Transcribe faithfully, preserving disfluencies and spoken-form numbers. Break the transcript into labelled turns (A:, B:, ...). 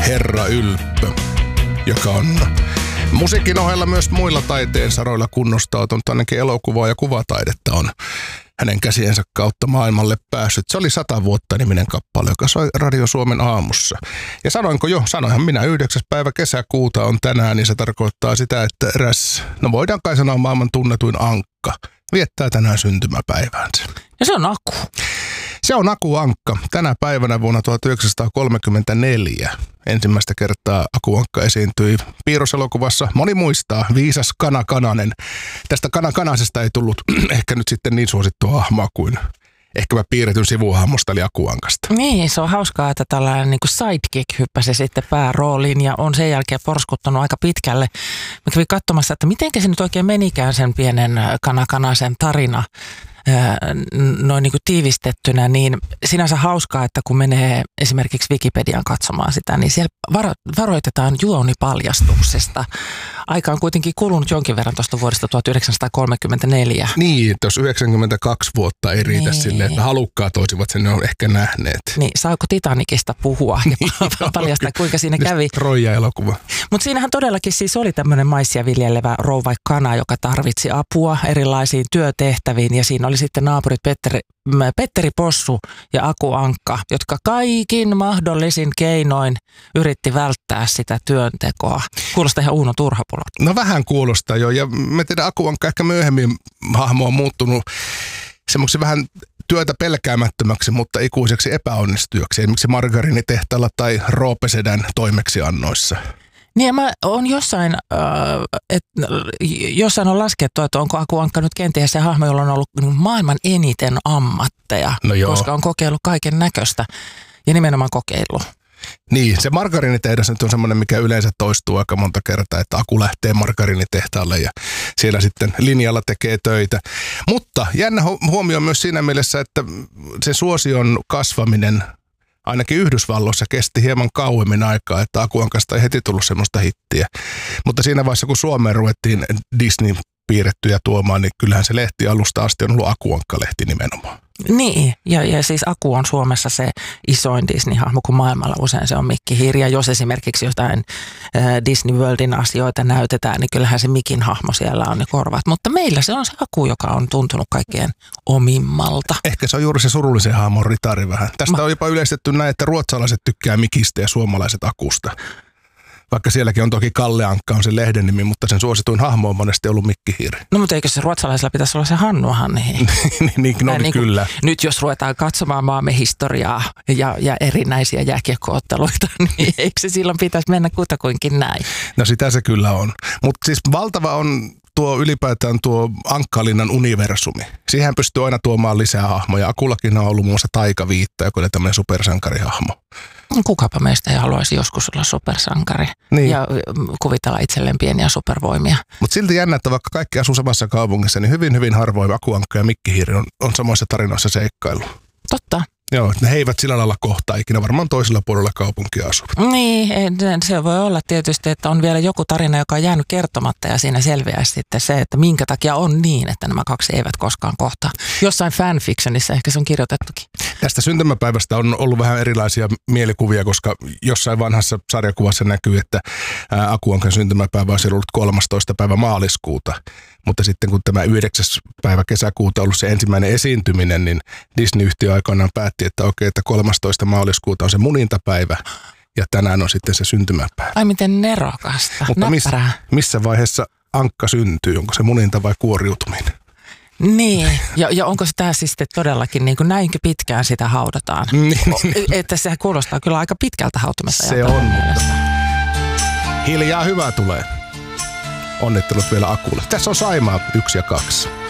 A: Herra Ylppö, joka on musiikin ohella myös muilla taiteen saroilla kunnostautunut, ainakin elokuvaa ja kuvataidetta on hänen käsiensä kautta maailmalle päässyt. Se oli sata vuotta niminen kappale, joka soi Radio Suomen aamussa. Ja sanoinko jo, sanoinhan minä, yhdeksäs päivä kesäkuuta on tänään, niin se tarkoittaa sitä, että eräs, no voidaan kai sanoa maailman tunnetuin ankka, viettää tänään syntymäpäiväänsä.
B: Ja se on Aku.
A: Se on Aku Ankka. Tänä päivänä vuonna tuhatyhdeksänsataakolmekymmentäneljä ensimmäistä kertaa Aku Ankka esiintyi piirroselokuvassa. Moni muistaa, Viisas Kana Kananen. Tästä Kana Kanasesta ei tullut ehkä nyt sitten niin suosittua hahmoa kuin ehkäpä piirretyn sivuhahmosta eli Aku Ankasta.
B: Niin, se on hauskaa, että tällainen niin kuin sidekick hyppäsi sitten päärooliin ja on sen jälkeen porskuttanut aika pitkälle. Mä kävin katsomassa, että miten se nyt oikein menikään sen pienen Kana Kanasen tarina noin niin kuin tiivistettynä, niin sinänsä hauskaa, että kun menee esimerkiksi Wikipedian katsomaan sitä, niin siellä varo- varoitetaan juonipaljastuksesta. Aika on kuitenkin kulunut jonkin verran tuosta vuodesta tuhatyhdeksänsataakolmekymmentäneljä.
A: Niin, jos yhdeksänkymmentäkaksi vuotta ei riitä niin silleen, että halukkaat olisivat sen on ehkä nähneet.
B: Niin, saako Titanicista puhua ja paljastaa, kuinka siinä kävi?
A: Troija-elokuva.
B: Mutta siinähän todellakin siis oli tämmöinen maissia viljelevä rouva Kana, joka tarvitsi apua erilaisiin työtehtäviin ja siinä oli sitten naapurit Petteri, Petteri Possu ja Aku Ankka, jotka kaikin mahdollisin keinoin yritti välttää sitä työntekoa. Kuulostaa ihan Uuno Turhapuolta.
A: No vähän kuulostaa jo, ja mä tiedän, Aku Ankka ehkä myöhemmin hahmo on muuttunut semmoiksi vähän työtä pelkäämättömäksi, mutta ikuiseksi epäonnistujaksi, esimerkiksi margariinitehtaalla tai Roopesedän toimeksiannoissa.
B: Niin, mä oon jossain, äh, et, jossain on laskettu, että onko Aku Ankka nyt kenties se hahmo, jolla on ollut maailman eniten ammatteja,
A: no
B: koska on kokeillut kaiken näköistä ja nimenomaan kokeillut.
A: Niin, se margariinitehdas nyt on semmoinen, mikä yleensä toistuu aika monta kertaa, että Aku lähtee margariinitehtaalle ja siellä sitten linjalla tekee töitä. Mutta jännä huomio myös siinä mielessä, että se suosion kasvaminen ainakin Yhdysvalloissa kesti hieman kauemmin aikaa, että Aku Ankasta ei heti tullut semmoista hittiä. Mutta siinä vaiheessa, kun Suomeen ruvettiin Disney piirrettyjä tuomaan, niin kyllähän se lehti alusta asti on ollut Aku Ankka-lehti nimenomaan.
B: Niin, ja, ja siis Aku on Suomessa se isoin Disney-hahmo, kun maailmalla usein se on Mikki Hiiri. Ja jos esimerkiksi jotain äh, Disney Worldin asioita näytetään, niin kyllähän se Mikin hahmo siellä on ne korvat. Mutta meillä se on se Aku, joka on tuntunut kaikkein omimmalta.
A: Ehkä se on juuri se surullisen hahmon ritari vähän. Tästä Ma- on jopa yleistetty näin, että ruotsalaiset tykkää Mikistä ja suomalaiset Akusta. Vaikka sielläkin on toki Kalle Ankka on se lehden nimi, mutta sen suosituin hahmo on monesti ollut Mikki Hiiri.
B: No mutta eikö se ruotsalaisella pitäisi olla se Hannu Hanni?
A: niin, niin, no, niin kyllä.
B: Nyt jos ruvetaan katsomaan maamme historiaa ja, ja erinäisiä jääkiekko-otteluita, niin eikö se silloin pitäisi mennä kutakuinkin näin?
A: No sitä se kyllä on. Mutta siis valtava on tuo ylipäätään tuo Ankkalinnan universumi. Siihen pystyy aina tuomaan lisää hahmoja. Akullakin on ollut muun muassa Taikaviitta, joka oli tämmöinen supersankarihahmo.
B: Kukapa meistä ei haluaisi joskus olla supersankari
A: niin.
B: Ja kuvitella itselleen pieniä supervoimia.
A: Mutta silti jännä, että vaikka kaikki asuu samassa kaupungissa, niin hyvin hyvin harvoin Aku Ankka ja Mikki Hiiri on, on samoissa tarinoissa seikkailu.
B: Totta.
A: Joo, ne he eivät sillä lailla kohtaa ikinä, varmaan toisella puolella kaupunkia asuvat.
B: Niin, se voi olla tietysti, että on vielä joku tarina, joka on jäänyt kertomatta ja siinä selviää sitten se, että minkä takia on niin, että nämä kaksi eivät koskaan kohtaa. Jossain fanfictionissa ehkä se on kirjoitettukin. Tästä
A: syntymäpäivästä on ollut vähän erilaisia mielikuvia, koska jossain vanhassa sarjakuvassa näkyy, että Aku Ankan syntymäpäivä olisi ollut kolmastoista päivä maaliskuuta. Mutta sitten kun tämä yhdeksäs päivä kesäkuuta on ollut se ensimmäinen esiintyminen, niin Disney-yhtiö aikoinaan päätti, että okei, että kolmastoista maaliskuuta on se munintapäivä ja tänään on sitten se syntymäpäivä.
B: Ai miten nerokasta,
A: mutta miss, missä vaiheessa Ankka syntyy? Onko se muninta vai kuoriutuminen?
B: Niin, ja, ja onko sitä siis todellakin niin kuin näinkö pitkään sitä haudataan?
A: Niin,
B: että se kuulostaa kyllä aika pitkältä hautumista.
A: Se on, mutta hiljaa hyvää tulee. Onnittelut vielä Akulle. Tässä on Saimaa yksi ja kaksi.